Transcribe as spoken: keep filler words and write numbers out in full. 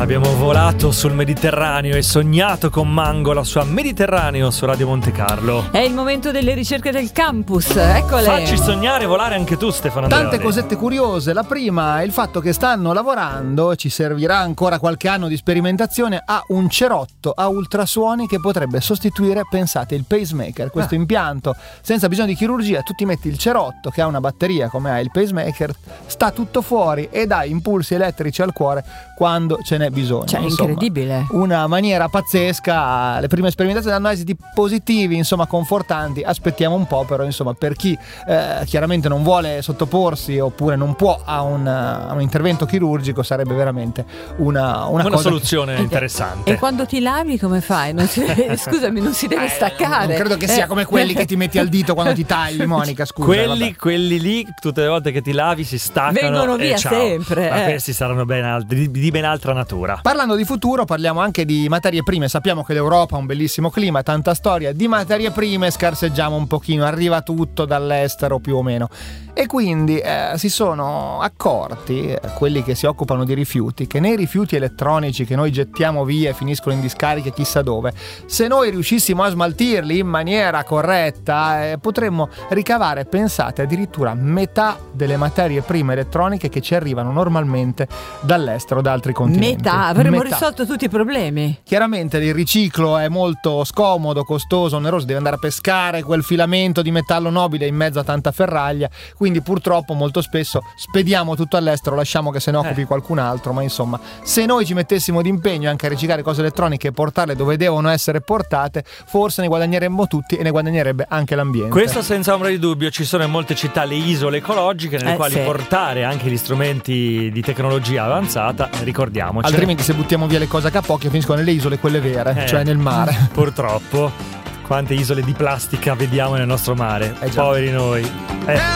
Abbiamo volato sul Mediterraneo e sognato con Mango la sua Mediterraneo su Radio Monte Carlo. È il momento delle ricerche del campus, eccole. Facci sognare e volare anche tu, Stefano Andreoli. Tante cosette curiose. La prima è il fatto che stanno lavorando, ci servirà ancora qualche anno di sperimentazione, a un cerotto a ultrasuoni che potrebbe sostituire, pensate, il pacemaker. Questo ah. impianto senza bisogno di chirurgia, tu ti metti il cerotto che ha una batteria come ha il pacemaker, sta tutto fuori e dà impulsi elettrici al cuore quando ce n'è bisogno. Cioè, insomma, incredibile. Una maniera pazzesca. Le prime sperimentazioni danno esiti positivi, insomma, confortanti. Aspettiamo un po', però, insomma, per chi eh, chiaramente non vuole sottoporsi oppure non può a un, a un intervento chirurgico, sarebbe veramente una, una, una cosa soluzione che... interessante. E quando ti lavi come fai? Non si deve, scusami, non si deve eh, staccare. Non credo che sia eh. come quelli che ti metti al dito quando ti tagli, Monica, scusa. Quelli, vabbè. quelli lì, tutte le volte che ti lavi si staccano. Vengono via e ciao. sempre. Ma eh. questi saranno ben al- di, di ben altra natura. Parlando di futuro, parliamo anche di materie prime. Sappiamo che l'Europa ha un bellissimo clima, tanta storia. Di materie prime scarseggiamo un pochino, arriva tutto dall'estero più o meno. E quindi eh, si sono accorti, eh, quelli che si occupano di rifiuti, che nei rifiuti elettronici che noi gettiamo via e finiscono in discariche chissà dove, se noi riuscissimo a smaltirli in maniera corretta, eh, potremmo ricavare, pensate, addirittura metà delle materie prime elettroniche che ci arrivano normalmente dall'estero, da altri continenti. Metà, avremmo Metà. risolto tutti i problemi. Chiaramente il riciclo è molto scomodo, costoso, oneroso, devi andare a pescare quel filamento di metallo nobile in mezzo a tanta ferraglia, quindi purtroppo molto spesso spediamo tutto all'estero, lasciamo che se ne occupi eh. qualcun altro, ma insomma, se noi ci mettessimo d'impegno anche a riciclare cose elettroniche e portarle dove devono essere portate, forse ne guadagneremmo tutti e ne guadagnerebbe anche l'ambiente. Questo senza ombra di dubbio. Ci sono in molte città le isole ecologiche nelle Eh, quali sì. portare anche gli strumenti di tecnologia avanzata, ricordiamoci. Altrimenti se buttiamo via le cose a capocchia finiscono nelle isole quelle vere, Eh. cioè nel mare. Purtroppo, quante isole di plastica vediamo nel nostro mare. Eh già. Poveri noi. Eh.